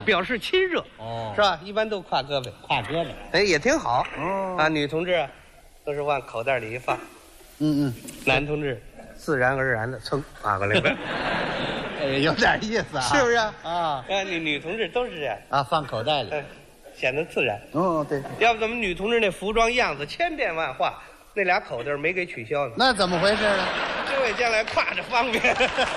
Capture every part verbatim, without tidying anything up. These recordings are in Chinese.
表示亲热， 哦， 是吧？一般都挎胳膊， 挎胳膊， 哎，也挺好。 哦啊，女同志啊，都是往口袋里一放， 嗯嗯， 男同志自然而然的噌挎过来了， 哎，有点意思啊， 是不是啊？ 啊啊，女女同志都是这样， 啊，放口袋里， 嗯，显得自然。 哦，对， 要不咱们女同志那服装样子千变万化，那俩口袋没给取消呢， 那怎么回事呢？ 这为将来挎着方便。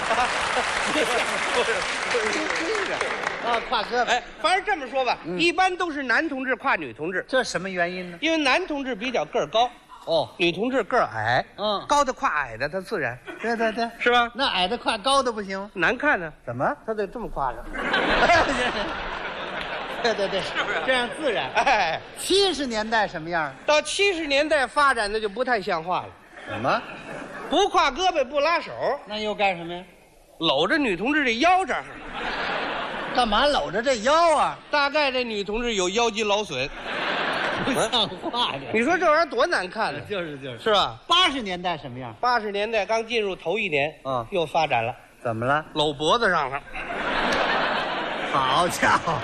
啊，挎胳膊， 哎，反正这么说吧， 嗯一般都是男同志挎女同志， 这什么原因呢？ 因为男同志比较个儿高， 哦， 女同志个儿矮， 嗯， 高的挎矮的，他自然对对对， 是吧？ 那矮的挎高的不行， 难看呢， 怎么？ 他得这么挎着。 对对对，是不是这样自然？ 哎， 七十年代什么样？ 到七十年代发展的就不太像话了， 怎么？ 不挎胳膊不拉手， 那又干什么呀？ 搂着女同志这腰这儿， 干嘛搂着这腰啊？ 大概这女同志有腰肌劳损。 不像话这。 你说这玩意儿多难看呢， 就是就是。 是吧？ 八十年代什么样？ 八十年代刚进入头一年， 嗯又发展了， 怎么了？ 搂脖子上了。 好家伙，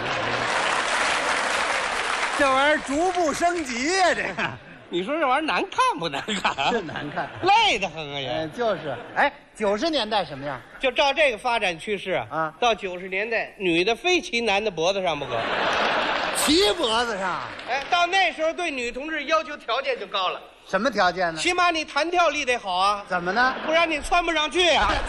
这玩意儿逐步升级呀、这个你说这玩意儿难看不难看啊？ 真难看。 累得很啊哎， 也。 就是。哎，九十年代什么样？ 就照这个发展趋势啊， 啊到九十年代，女的非骑男的脖子上不可。 骑脖子上， 哎，到那时候对女同志要求条件就高了， 什么条件呢？ 起码你弹跳力得好啊， 怎么呢？ 不然你窜不上去啊。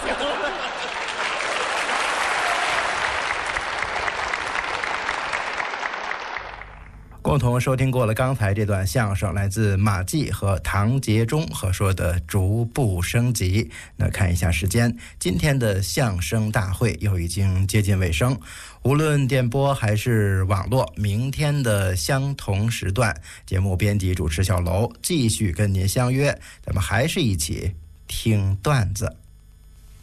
共同收听过了刚才这段相声，来自马季和唐杰忠和说的逐步升级。那看一下时间，今天的相声大会又已经接近尾声。无论电波还是网络，明天的相同时段，节目编辑主持小楼继续跟您相约，咱们还是一起听段子。